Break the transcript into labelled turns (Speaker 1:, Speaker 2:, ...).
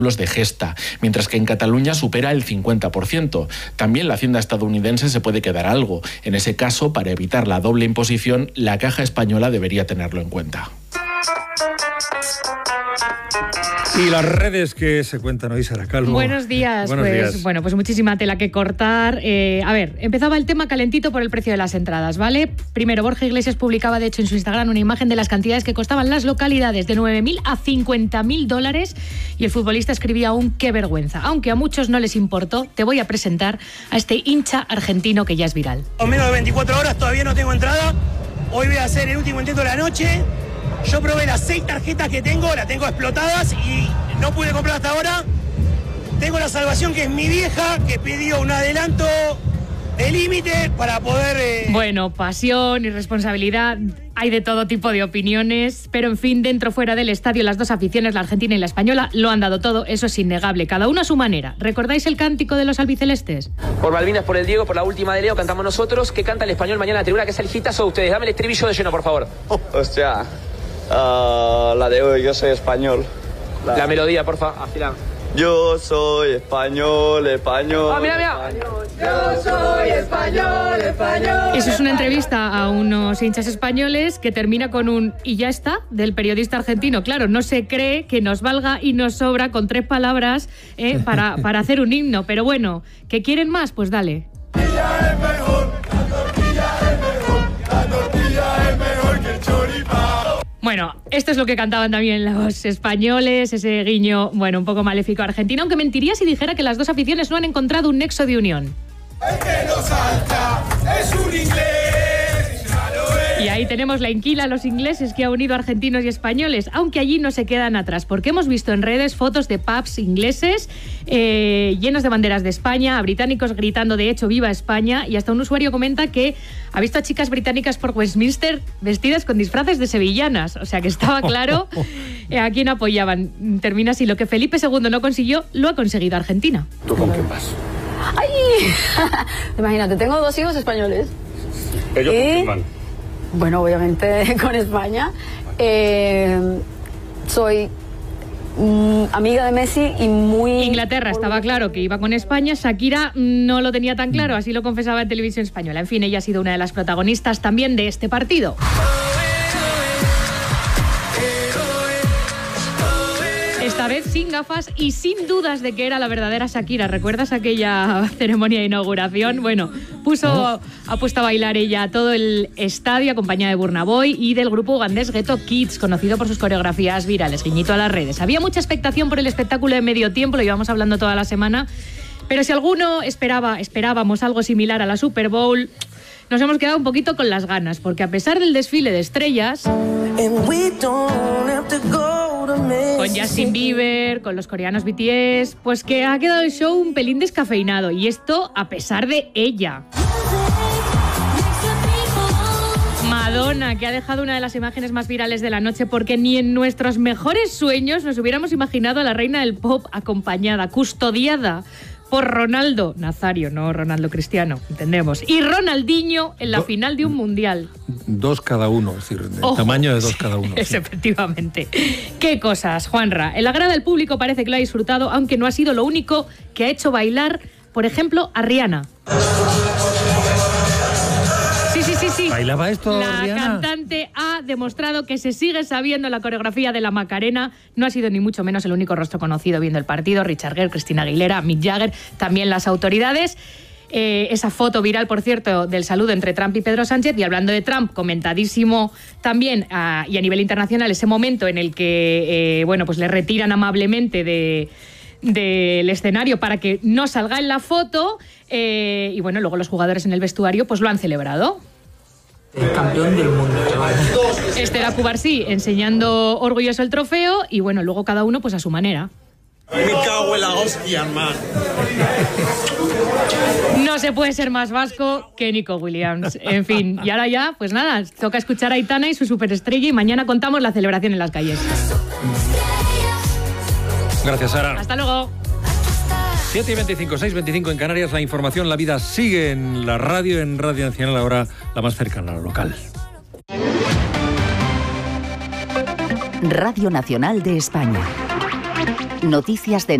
Speaker 1: de gesta, mientras que en Cataluña supera el 50%. También la Hacienda estadounidense se puede quedar algo. En ese caso, para evitar la doble imposición, la Caja Española debería tenerlo en cuenta.
Speaker 2: Y las redes que se cuentan hoy, Sara Calvo.
Speaker 3: Buenos días.
Speaker 2: Buenos días.
Speaker 3: Bueno, pues muchísima tela que cortar. A ver, empezaba el tema calentito por el precio de las entradas, ¿vale? Primero, Borja Iglesias publicaba, de hecho, en su Instagram una imagen de las cantidades que costaban las localidades, de 9.000 a 50.000 dólares, y el futbolista escribía aún: qué vergüenza. Aunque a muchos no les importó, te voy a presentar a este hincha argentino que ya es viral.
Speaker 4: En menos de 24 horas todavía no tengo entrada. Hoy voy a hacer el último intento de la noche. Yo probé las 6 tarjetas que tengo, las tengo explotadas y no pude comprar hasta ahora. Tengo la salvación, que es mi vieja, que pidió un adelanto de límite para poder...
Speaker 3: Bueno, pasión y responsabilidad, hay de todo tipo de opiniones, pero en fin, dentro o fuera del estadio, las dos aficiones, la argentina y la española, lo han dado todo, eso es innegable, cada uno a su manera. ¿Recordáis el cántico de los albicelestes?
Speaker 5: Por Malvinas, por el Diego, por la última de Leo, cantamos nosotros. ¿Qué canta el español mañana en la tribuna? Que es el hitazo de ustedes. Dame el estribillo de lleno, por favor.
Speaker 6: Hostia, la de hoy, yo soy español.
Speaker 5: La melodía, porfa, afila.
Speaker 6: Yo soy español, español.
Speaker 5: Mira, mira.
Speaker 7: Yo soy español, español.
Speaker 3: Eso es una entrevista a unos hinchas españoles que termina con un "y ya está" del periodista argentino. Claro, no se cree que nos valga y nos sobra con 3 palabras para hacer un himno. Pero bueno, ¿que quieren más? Pues dale.
Speaker 7: La tortilla es mejor que el choripán.
Speaker 3: Bueno, esto es lo que cantaban también los españoles, ese guiño, bueno, un poco maléfico a Argentina, aunque mentiría si dijera que las dos aficiones no han encontrado un nexo de unión.
Speaker 7: El que no salta es un inglés.
Speaker 3: Y ahí tenemos la inquila a los ingleses que ha unido a argentinos y españoles, aunque allí no se quedan atrás, porque hemos visto en redes fotos de pubs ingleses llenos de banderas de España, a británicos gritando, de hecho, "viva España", y hasta un usuario comenta que ha visto a chicas británicas por Westminster vestidas con disfraces de sevillanas, o sea que estaba claro a quién apoyaban. Termina así: lo que Felipe II no consiguió, lo ha conseguido Argentina.
Speaker 2: ¿Tú con quién vas?
Speaker 8: ¡Ay! Imagínate, tengo 2 hijos españoles.
Speaker 2: ¿Ellos con quién van?
Speaker 8: Bueno, obviamente con España. Soy amiga de Messi y muy...
Speaker 3: Inglaterra estaba claro que iba con España, Shakira no lo tenía tan claro, así lo confesaba en Televisión Española. En fin, ella ha sido una de las protagonistas también de este partido. Esta vez sin gafas y sin dudas de que era la verdadera Shakira. ¿Recuerdas aquella ceremonia de inauguración? Bueno, ha puesto a bailar ella a todo el estadio, acompañada de Burna Boy y del grupo ugandés Ghetto Kids, conocido por sus coreografías virales. Guiñito a las redes. Había mucha expectación por el espectáculo de medio tiempo, lo llevamos hablando toda la semana, pero si alguno esperábamos algo similar a la Super Bowl, nos hemos quedado un poquito con las ganas, porque a pesar del desfile de estrellas, con Justin Bieber, con los coreanos BTS, pues que ha quedado el show un pelín descafeinado, y esto a pesar de ella. Madonna, que ha dejado una de las imágenes más virales de la noche, porque ni en nuestros mejores sueños nos hubiéramos imaginado a la reina del pop acompañada, custodiada por Ronaldo Nazario, no Ronaldo Cristiano, entendemos, y Ronaldinho en la final de un mundial.
Speaker 2: 2 cada uno, es decir, el tamaño de 2 cada uno.
Speaker 3: Es, sí. Efectivamente. Qué cosas, Juanra. En la grada del público parece que lo ha disfrutado, aunque no ha sido lo único que ha hecho bailar, por ejemplo, a Rihanna. Sí.
Speaker 2: ¿Bailaba esto,
Speaker 3: La
Speaker 2: Rihanna?
Speaker 3: cantante ha demostrado que se sigue sabiendo la coreografía de la Macarena. No ha sido ni mucho menos el único rostro conocido viendo el partido. Richard Gere, Christina Aguilera, Mick Jagger, también las autoridades. Esa foto viral, por cierto, del saludo entre Trump y Pedro Sánchez. Y hablando de Trump, comentadísimo también y a nivel internacional ese momento en el que pues le retiran amablemente del escenario para que no salga en la foto. Y bueno, luego los jugadores en el vestuario pues lo han celebrado.
Speaker 9: El campeón del mundo, chaval.
Speaker 3: Estela Cubarsí enseñando orgulloso el trofeo y bueno, luego cada uno pues a su manera.
Speaker 10: Me cago en la hostia, man.
Speaker 3: No se puede ser más vasco que Nico Williams. En fin, y ahora ya, pues nada, toca escuchar a Aitana y su superestrella y mañana contamos la celebración en las calles.
Speaker 2: Gracias, Sara.
Speaker 3: Hasta luego.
Speaker 2: 7:25, 6:25 en Canarias. La información, la vida sigue en la radio, en Radio Nacional, ahora la más cercana a lo local.
Speaker 11: Radio Nacional de España. Noticias de